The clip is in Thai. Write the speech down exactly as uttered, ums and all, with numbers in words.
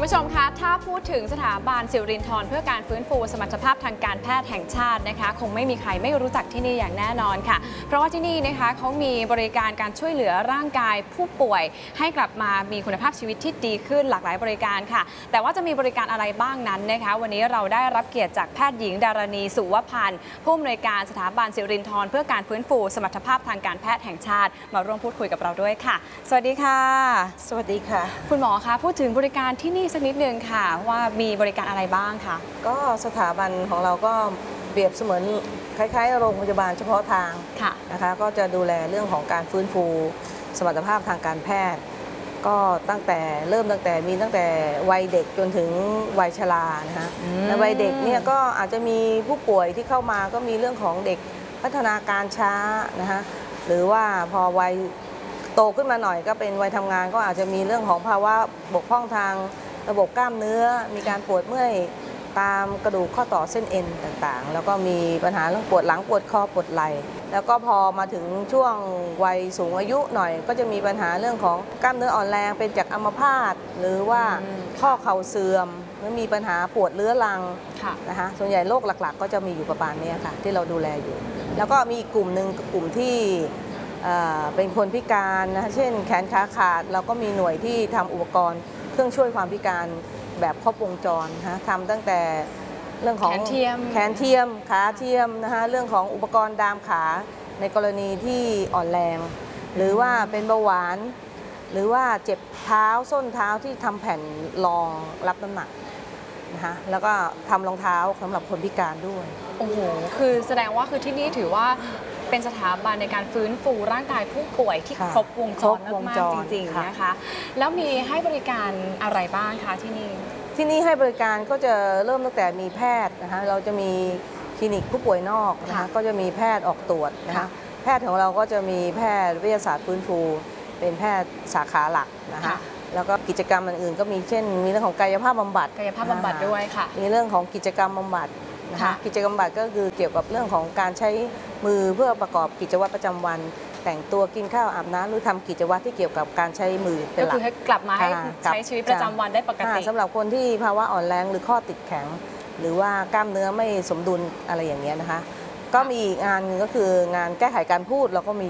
คุณผู้ชมคะถ้าพูดถึงสถาบันสิรินธรเพื่อการฟื้นฟูสมรรถภาพทางการแพทย์แห่งชาตินะคะคงไม่มีใครไม่รู้จักที่นี่อย่างแน่นอนค่ะเพราะว่าที่นี่นะคะเขามีบริการการช่วยเหลือร่างกายผู้ป่วยให้กลับมามีคุณภาพชีวิตที่ดีขึ้นหลากหลายบริการค่ะแต่ว่าจะมีบริการอะไรบ้างนั้นนะคะวันนี้เราได้รับเกียรติจากแพทย์หญิงดารณีสุวพันธ์ผู้อำนวยการสถาบันสิรินธรเพื่อการฟื้นฟูสมรรถภาพทางการแพทย์แห่งชาติมาร่วมพูดคุยกับเราด้วยค่ะสวัสดีค่ะสวัสดีค่ะคุณหมอคะพูดถึงบริการที่นี่สักนิดนึงค่ะว่ามีบริการอะไรบ้างคะก็สถาบันของเราก็เปรียบเสมือนคล้ายๆโรงพยาบาลเฉพาะทางนะคะก็จะดูแลเรื่องของการฟื้นฟูสมรรถภาพทางการแพทย์ก็ตั้งแต่เริ่มตั้งแต่มีตั้งแต่วัยเด็กจนถึงวัยชรานะคะในวัยเด็กเนี่ยก็อาจจะมีผู้ป่วยที่เข้ามาก็มีเรื่องของเด็กพัฒนาการช้านะคะหรือว่าพอวัยโตขึ้นมาหน่อยก็เป็นวัยทำงานก็อาจจะมีเรื่องของภาวะบกพร่องทางระบบกล้ามเนื้อมีการปวดเมื่อยตามกระดูกข้อต่อเส้นเอ็นต่างๆแล้วก็มีปัญหาเรื่องปวดหลังปวดคอปวดไหล่แล้วก็พอมาถึงช่วงวัยสูงอายุหน่อยก็จะมีปัญหาเรื่องของกล้ามเนื้ออ่อนแรงเป็นจากอัมพาตหรือว่าข้อเข่าเสื่อมหรือมีปัญหาปวดเรื้อรังนะคะส่วนใหญ่โรคหลักๆก็จะมีอยู่ประมาณนี้ค่ะที่เราดูแลอยู่แล้วก็มีอีกกลุ่มหนึ่งกลุ่มที่เป็นคนพิการนะเช่นแขนขาขาดเราก็มีหน่วยที่ทำอุปกรณ์เครื่องช่วยความพิการแบบครบวงจรนะทำตั้งแต่เรื่องของแขนเทียมแขนเทียมขาเทียมนะคะเรื่องของอุปกรณ์ดามขาในกรณีที่อ่อนแรงหรือว่าเป็นเบาหวานหรือว่าเจ็บเท้าส้นเท้าที่ทำแผ่นรองรับน้ำหนักนะคะแล้วก็ทำรองเท้าสำหรับคนพิการด้วยโอ้โหคือแสดงว่าคือที่นี่ถือว่าเป็นสถาบันในการฟื้นฟูร่างกายผู้ป่วยที่ครบวงจรมากๆจริงๆนะคะแล้วมีให้บริการอะไรบ้างคะที่นี่ที่นี่ให้บริการก็จะเริ่มตั้งแต่มีแพทย์นะคะเราจะมีคลินิกผู้ป่วยนอกนะคะก็จะมีแพทย์ออกตรวจนะคะแพทย์ของเราก็จะมีแพทย์วิทยาศาสตร์ฟื้นฟูเป็นแพทย์สาขาหลักนะคะแล้วก็กิจกรรมอื่นๆก็มีเช่นมีเรื่องของกายภาพบำบัดกายภาพบำบัดด้วยค่ะมีเรื่องของกิจกรรมบำบัดนะคะกิจกรรมบำบัดก็คือเกี่ยวกับเรื่องของการใช้มือเพื่อประกอบกิจวัตรประจำวันแต่งตัวกินข้าวอาบน้ำหรือทำกิจวัตรที่เกี่ยวกับการใช้มือเป็นหลักก็คือให้กลับมาให้ใช้ชีวิตประจำวันได้ปกติสำหรับคนที่ภาวะอ่อนแรงหรือข้อติดแข็งหรือว่ากล้ามเนื้อไม่สมดุลอะไรอย่างเงี้ยนะคะก็มีอีกงานนึงก็คืองานแก้ไขการพูดเราก็มี